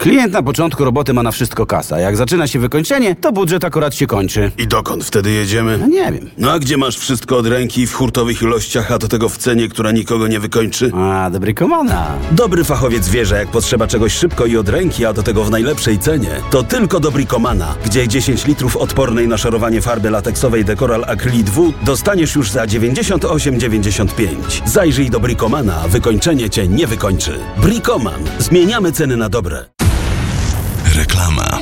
Klient na początku roboty ma na wszystko kasa. Jak zaczyna się wykończenie, to budżet akurat się kończy. I dokąd wtedy jedziemy? No nie wiem. No a gdzie masz wszystko od ręki w hurtowych ilościach, a do tego w cenie, która nikogo nie wykończy? A, do Bricomana. Dobry fachowiec wie, że jak potrzeba czegoś szybko i od ręki, a do tego w najlepszej cenie, to tylko do Bricomana, gdzie 10 litrów odpornej na szorowanie farby lateksowej Decoral Acrylic W dostaniesz już za 98,95. Zajrzyj do Bricomana, wykończenie cię nie wykończy. Bricoman. Zmieniamy ceny na dobre. Reklama.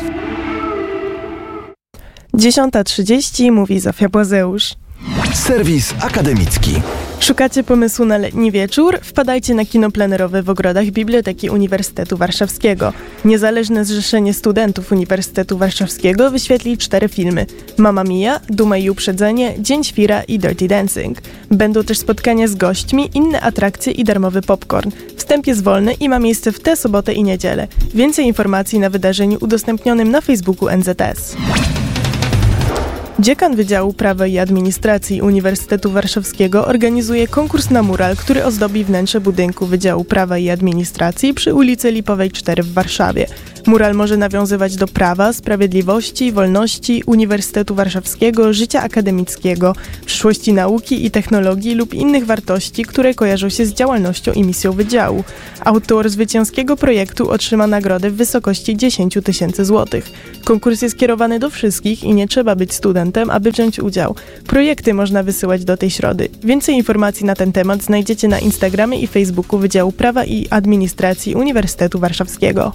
10:30 mówi Zofia Błazeusz. Serwis akademicki. Szukacie pomysłu na letni wieczór? Wpadajcie na kino plenerowe w ogrodach Biblioteki Uniwersytetu Warszawskiego. Niezależne Zrzeszenie Studentów Uniwersytetu Warszawskiego wyświetli 4 filmy. Mamma Mia, Duma i Uprzedzenie, Dzień Świra i Dirty Dancing. Będą też spotkania z gośćmi, inne atrakcje i darmowy popcorn. Wstęp jest wolny i ma miejsce w tę sobotę i niedzielę. Więcej informacji na wydarzeniu udostępnionym na Facebooku NZS. Dziekan Wydziału Prawa i Administracji Uniwersytetu Warszawskiego organizuje konkurs na mural, który ozdobi wnętrze budynku Wydziału Prawa i Administracji przy ulicy Lipowej 4 w Warszawie. Mural może nawiązywać do prawa, sprawiedliwości, wolności, Uniwersytetu Warszawskiego, życia akademickiego, przyszłości nauki i technologii lub innych wartości, które kojarzą się z działalnością i misją wydziału. Autor zwycięskiego projektu otrzyma nagrodę w wysokości 10 000 złotych. Konkurs jest kierowany do wszystkich i nie trzeba być studentem, aby wziąć udział. Projekty można wysyłać do tej środy. Więcej informacji na ten temat znajdziecie na Instagramie i Facebooku Wydziału Prawa i Administracji Uniwersytetu Warszawskiego.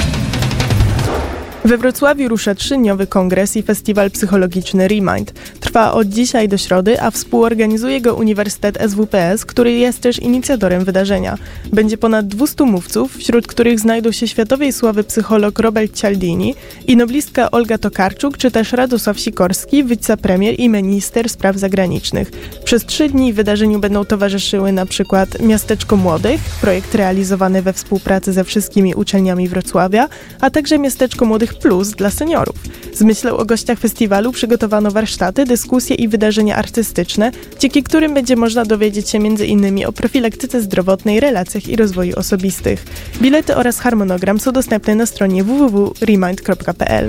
We Wrocławiu rusza 3-dniowy kongres i festiwal psychologiczny Remind. Trwa od dzisiaj do środy, a współorganizuje go Uniwersytet SWPS, który jest też inicjatorem wydarzenia. Będzie ponad 200 mówców, wśród których znajdą się światowej sławy psycholog Robert Cialdini i noblistka Olga Tokarczuk, czy też Radosław Sikorski, wicepremier i minister spraw zagranicznych. Przez 3 dni wydarzeniu będą towarzyszyły na przykład Miasteczko Młodych, projekt realizowany we współpracy ze wszystkimi uczelniami Wrocławia, a także Miasteczko Młodych Plus dla seniorów. Z myślą o gościach festiwalu przygotowano warsztaty, dyskusje i wydarzenia artystyczne, dzięki którym będzie można dowiedzieć się m.in. o profilaktyce zdrowotnej, relacjach i rozwoju osobistych. Bilety oraz harmonogram są dostępne na stronie www.remind.pl.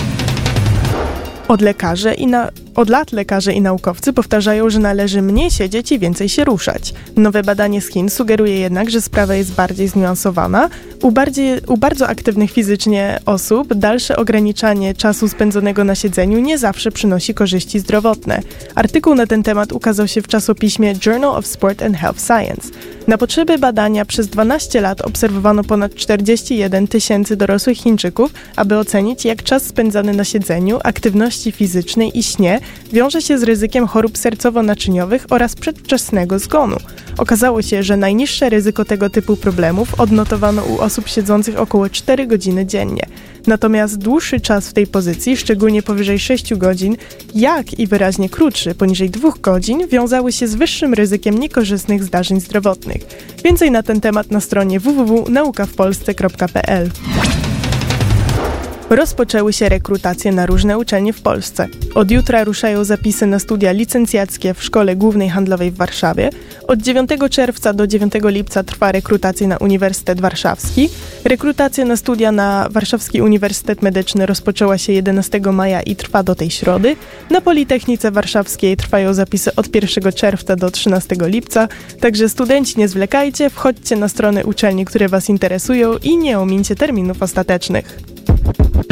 Od lat lekarze i naukowcy powtarzają, że należy mniej siedzieć i więcej się ruszać. Nowe badanie z Chin sugeruje jednak, że sprawa jest bardziej zniuansowana. U bardzo aktywnych fizycznie osób dalsze ograniczanie czasu spędzonego na siedzeniu nie zawsze przynosi korzyści zdrowotne. Artykuł na ten temat ukazał się w czasopiśmie Journal of Sport and Health Science. Na potrzeby badania przez 12 lat obserwowano ponad 41 000 dorosłych Chińczyków, aby ocenić, jak czas spędzany na siedzeniu, aktywności fizycznej i śnie wiąże się z ryzykiem chorób sercowo-naczyniowych oraz przedwczesnego zgonu. Okazało się, że najniższe ryzyko tego typu problemów odnotowano u osób siedzących około 4 godziny dziennie. Natomiast dłuższy czas w tej pozycji, szczególnie powyżej 6 godzin, jak i wyraźnie krótszy, poniżej 2 godzin, wiązały się z wyższym ryzykiem niekorzystnych zdarzeń zdrowotnych. Więcej na ten temat na stronie www.naukawpolsce.pl. Rozpoczęły się rekrutacje na różne uczelnie w Polsce. Od jutra ruszają zapisy na studia licencjackie w Szkole Głównej Handlowej w Warszawie. Od 9 czerwca do 9 lipca trwa rekrutacja na Uniwersytet Warszawski. Rekrutacja na studia na Warszawski Uniwersytet Medyczny rozpoczęła się 11 maja i trwa do tej środy. Na Politechnice Warszawskiej trwają zapisy od 1 czerwca do 13 lipca. Także studenci, nie zwlekajcie, wchodźcie na strony uczelni, które Was interesują i nie omińcie terminów ostatecznych.